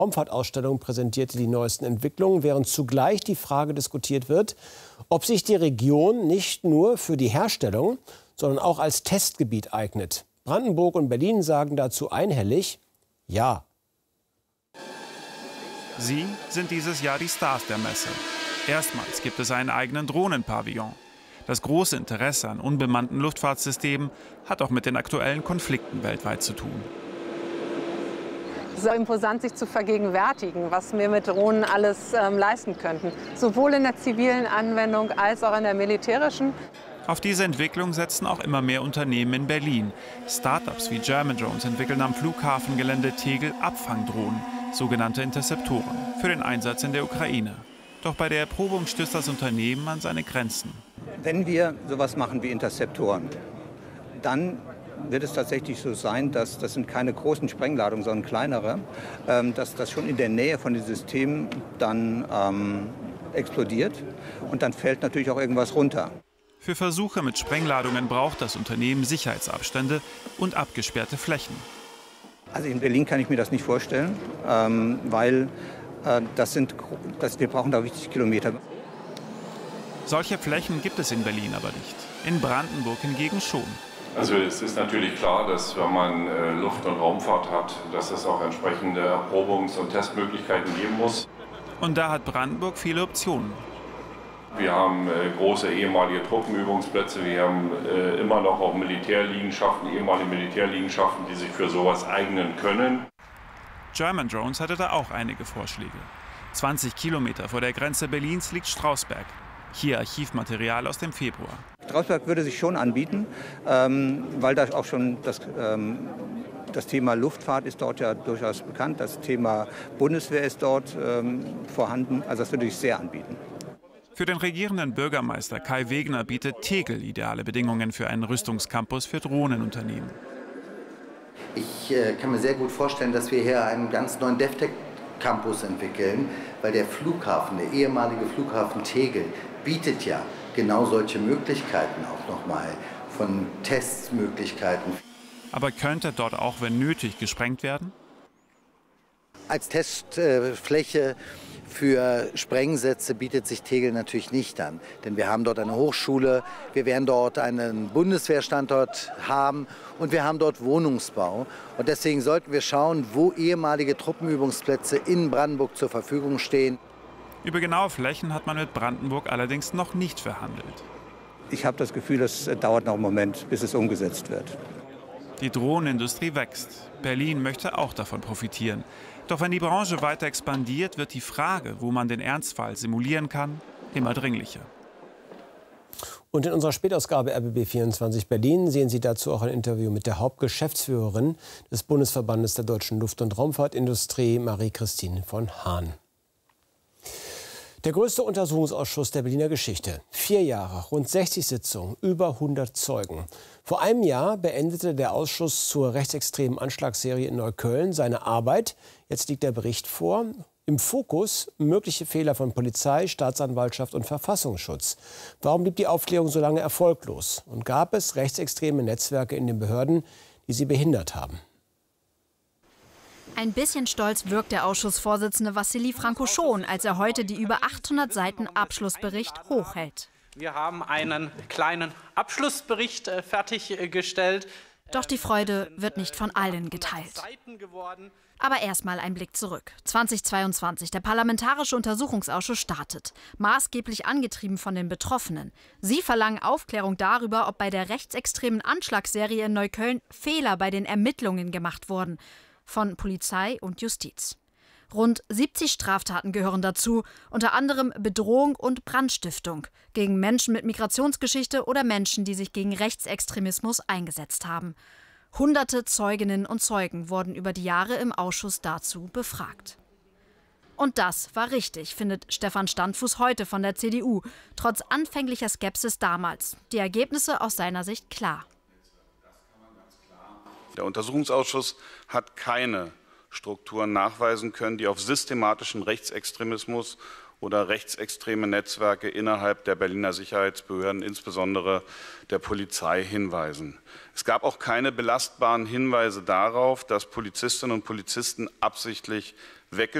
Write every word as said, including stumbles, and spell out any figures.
Raumfahrtausstellung präsentierte die neuesten Entwicklungen, während zugleich die Frage diskutiert wird, ob sich die Region nicht nur für die Herstellung, sondern auch als Testgebiet eignet. Brandenburg und Berlin sagen dazu einhellig Ja. Sie sind dieses Jahr die Stars der Messe. Erstmals gibt es einen eigenen Drohnenpavillon. Das große Interesse an unbemannten Luftfahrtsystemen hat auch mit den aktuellen Konflikten weltweit zu tun. Es ist imposant, sich zu vergegenwärtigen, was wir mit Drohnen alles ähm, leisten könnten. Sowohl in der zivilen Anwendung als auch in der militärischen. Auf diese Entwicklung setzen auch immer mehr Unternehmen in Berlin. Start-ups wie German Drones entwickeln am Flughafengelände Tegel Abfangdrohnen, sogenannte Interceptoren, für den Einsatz in der Ukraine. Doch bei der Erprobung stößt das Unternehmen an seine Grenzen. Wenn wir sowas machen wie Interceptoren, dann wird es tatsächlich so sein, dass das sind keine großen Sprengladungen, sondern kleinere, ähm, dass das schon in der Nähe von den Systemen dann ähm, explodiert und dann fällt natürlich auch irgendwas runter. Für Versuche mit Sprengladungen braucht das Unternehmen Sicherheitsabstände und abgesperrte Flächen. Also in Berlin kann ich mir das nicht vorstellen, ähm, weil äh, das sind, das, wir brauchen da richtig Kilometer. Solche Flächen gibt es in Berlin aber nicht. In Brandenburg hingegen schon. Also es ist natürlich klar, dass wenn man äh, Luft- und Raumfahrt hat, dass es auch entsprechende Erprobungs- und Testmöglichkeiten geben muss. Und da hat Brandenburg viele Optionen. Wir haben äh, große ehemalige Truppenübungsplätze, wir haben äh, immer noch auch Militärliegenschaften, ehemalige Militärliegenschaften, die sich für sowas eignen können. German Drones hatte da auch einige Vorschläge. zwanzig Kilometer vor der Grenze Berlins liegt Strausberg. Hier Archivmaterial aus dem Februar. Strausberg würde sich schon anbieten, ähm, weil da auch schon das, ähm, das Thema Luftfahrt ist dort ja durchaus bekannt. Das Thema Bundeswehr ist dort ähm, vorhanden. Also das würde sich sehr anbieten. Für den regierenden Bürgermeister Kai Wegner bietet Tegel ideale Bedingungen für einen Rüstungscampus für Drohnenunternehmen. Ich äh, kann mir sehr gut vorstellen, dass wir hier einen ganz neuen DevTech-Campus entwickeln, weil der Flughafen, der ehemalige Flughafen Tegel, bietet ja genau solche Möglichkeiten auch nochmal von Testmöglichkeiten. Aber könnte dort auch, wenn nötig, gesprengt werden? Als Testfläche für Sprengsätze bietet sich Tegel natürlich nicht an. Denn wir haben dort eine Hochschule, wir werden dort einen Bundeswehrstandort haben und wir haben dort Wohnungsbau. Und deswegen sollten wir schauen, wo ehemalige Truppenübungsplätze in Brandenburg zur Verfügung stehen. Über genaue Flächen hat man mit Brandenburg allerdings noch nicht verhandelt. Ich habe das Gefühl, es dauert noch einen Moment, bis es umgesetzt wird. Die Drohnenindustrie wächst. Berlin möchte auch davon profitieren. Doch wenn die Branche weiter expandiert, wird die Frage, wo man den Ernstfall simulieren kann, immer dringlicher. Und in unserer Spätausgabe R B B vierundzwanzig Berlin sehen Sie dazu auch ein Interview mit der Hauptgeschäftsführerin des Bundesverbandes der deutschen Luft- und Raumfahrtindustrie, Marie-Christine von Hahn. Der größte Untersuchungsausschuss der Berliner Geschichte. Vier Jahre, rund sechzig Sitzungen, über hundert Zeugen. Vor einem Jahr beendete der Ausschuss zur rechtsextremen Anschlagsserie in Neukölln seine Arbeit. Jetzt liegt der Bericht vor. Im Fokus mögliche Fehler von Polizei, Staatsanwaltschaft und Verfassungsschutz. Warum blieb die Aufklärung so lange erfolglos? Und gab es rechtsextreme Netzwerke in den Behörden, die sie behindert haben? Ein bisschen stolz wirkt der Ausschussvorsitzende Wassili Franco schon, als er heute die über achthundert Seiten Abschlussbericht hochhält. Wir haben einen kleinen Abschlussbericht äh, fertiggestellt. Doch die Freude wird nicht von allen geteilt. Aber erstmal ein Blick zurück. zweitausendzweiundzwanzig, der Parlamentarische Untersuchungsausschuss startet. Maßgeblich angetrieben von den Betroffenen. Sie verlangen Aufklärung darüber, ob bei der rechtsextremen Anschlagsserie in Neukölln Fehler bei den Ermittlungen gemacht wurden. Von Polizei und Justiz. Rund siebzig Straftaten gehören dazu, unter anderem Bedrohung und Brandstiftung gegen Menschen mit Migrationsgeschichte oder Menschen, die sich gegen Rechtsextremismus eingesetzt haben. Hunderte Zeuginnen und Zeugen wurden über die Jahre im Ausschuss dazu befragt. Und das war richtig, findet Stefan Standfuß heute von der C D U, trotz anfänglicher Skepsis damals. Die Ergebnisse aus seiner Sicht klar. Der Untersuchungsausschuss hat keine Strukturen nachweisen können, die auf systematischen Rechtsextremismus oder rechtsextreme Netzwerke innerhalb der Berliner Sicherheitsbehörden, insbesondere der Polizei, hinweisen. Es gab auch keine belastbaren Hinweise darauf, dass Polizistinnen und Polizisten absichtlich weggeschickt